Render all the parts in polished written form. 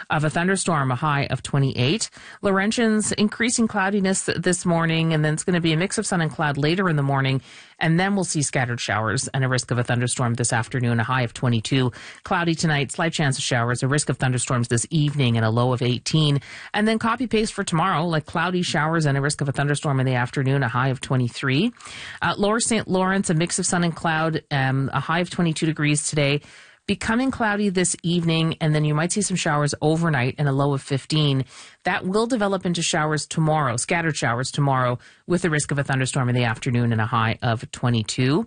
of a thunderstorm, a high of 28. Laurentians, increasing cloudiness this morning, and then it's going to be a mix of sun and cloud later in the morning. And then we'll see scattered showers and a risk of a thunderstorm this afternoon, a high of 22. Cloudy tonight, slight chance of showers, a risk of thunderstorms this evening, and a low of 18. And then copy paste for tomorrow, like cloudy showers and a risk of a thunderstorm in the afternoon, a high of 23. Lower St. Lawrence, a mix of sun and cloud, a high of 22 degrees today. Becoming cloudy this evening, and then you might see some showers overnight and a low of 15. That will develop into showers tomorrow, scattered showers tomorrow, with the risk of a thunderstorm in the afternoon and a high of 22.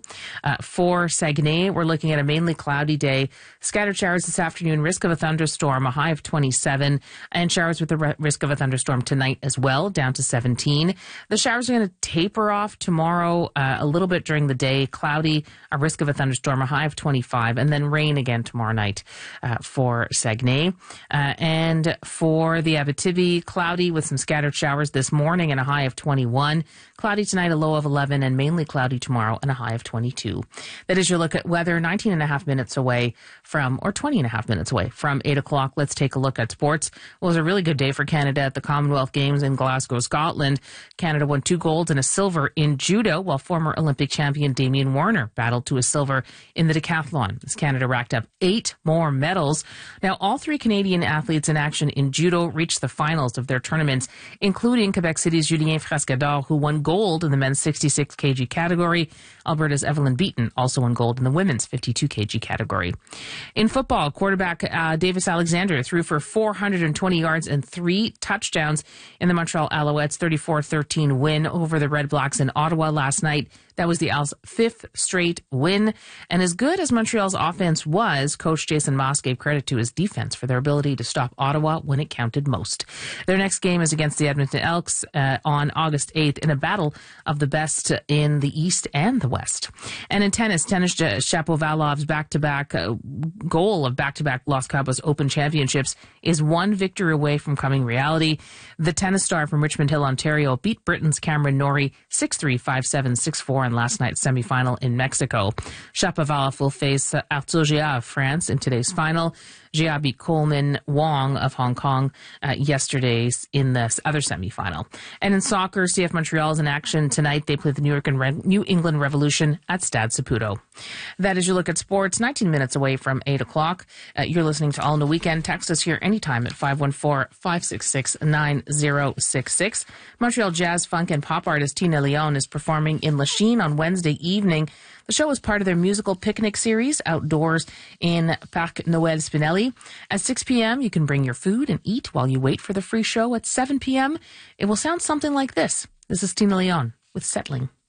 For Saguenay, we're looking at a mainly cloudy day. Scattered showers this afternoon, risk of a thunderstorm, a high of 27, and showers with the risk of a thunderstorm tonight as well, down to 17. The showers are going to taper off tomorrow a little bit during the day. Cloudy, a risk of a thunderstorm, a high of 25, and then rain again tomorrow night for Saguenay. And for the Abitibi, cloudy with some scattered showers this morning and a high of 21. Cloudy tonight, a low of 11, and mainly cloudy tomorrow and a high of 22. That is your look at weather, 19 and a half minutes away from, or 20 and a half minutes away from 8 o'clock. Let's take a look at sports. Well, it was a really good day for Canada at the Commonwealth Games in Glasgow, Scotland. Canada won 2 golds and a silver in judo, while former Olympic champion Damien Warner battled to a silver in the decathlon, as Canada racked up 8 more medals. Now, all 3 Canadian athletes in action in judo reached the finals of their tournaments, including Quebec City's Julien Frascador, who won gold in the men's 66 kg category. Alberta's Evelyn Beaton also won gold in the women's 52 kg category. In football, quarterback Davis Alexander threw for 420 yards and 3 touchdowns in the Montreal Alouettes' 34-13 win over the Red Blacks in Ottawa last night. That was the Owls' 5th straight win. And as good as Montreal's offense was, Coach Jason Maas gave credit to his defense for their ability to stop Ottawa when it counted most. Their next game is against the Edmonton Elks on August 8th in a battle of the best in the East and the West. And in tennis Shapovalov's back-to-back goal of back-to-back Los Cabos Open Championships is 1 victory away from coming reality. The tennis star from Richmond Hill, Ontario, beat Britain's Cameron Norrie 6-3, 5-7, 6-4 in last night's semifinal in Mexico. Shapovalov will face Arthur Gia of France in today's final. Gia beat Coleman Wong of Hong Kong yesterday's in this other semifinal. And in soccer, CF Montreal is in action tonight. They play the New England Revolution at Stade Saputo. That is your look at sports, 19 minutes away from 8 o'clock. You're listening to All in the Weekend. Text us here anytime at 514-566-9066. Montreal jazz, funk, and pop artist Tina Leon is performing in Lachine on Wednesday evening. The show is part of their musical picnic series outdoors in Parc Noël Spinelli. At 6 p.m., you can bring your food and eat while you wait for the free show. At 7 p.m., it will sound something like this. This is Tina Leon with Settling.